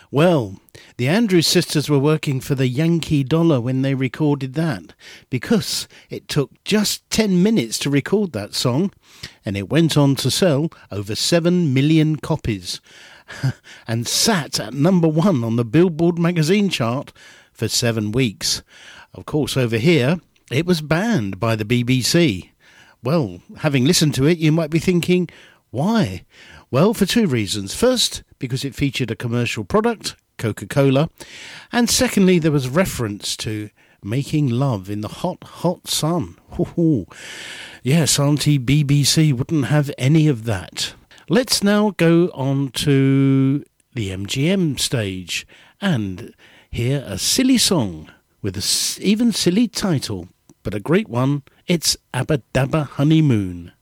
Well, the Andrews sisters were working for the Yankee Dollar when they recorded that, because it took just 10 minutes to record that song, and it went on to sell over 7 million copies, and sat at number 1 on the Billboard magazine chart for 7 weeks. Of course, over here, it was banned by the BBC. Well, having listened to it, you might be thinking, why? Well, for 2 reasons. First, because it featured a commercial product, Coca-Cola, and secondly, there was reference to making love in the hot, hot sun. Ooh. Yes, Auntie BBC wouldn't have any of that. Let's now go on to the MGM stage and hear a silly song with a even silly title, but a great one. It's Abba Dabba Honeymoon.